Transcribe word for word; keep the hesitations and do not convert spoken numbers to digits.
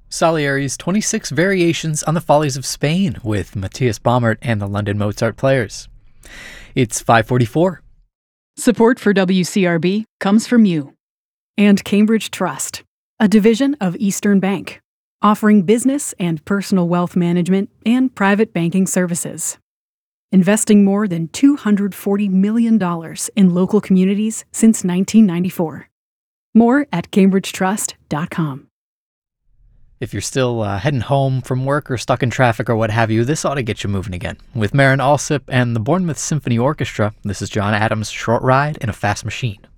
Salieri's twenty-six Variations on the Follies of Spain with Matthias Baumert and the London Mozart Players. It's five forty-four. Support for W C R B comes from you and Cambridge Trust, a division of Eastern Bank, offering business and personal wealth management and private banking services. Investing more than two hundred forty million dollars in local communities since nineteen ninety-four. More at cambridge trust dot com. If you're still uh, heading home from work or stuck in traffic or what have you, this ought to get you moving again. With Marin Alsop and the Bournemouth Symphony Orchestra, this is John Adams' Short Ride in a Fast Machine.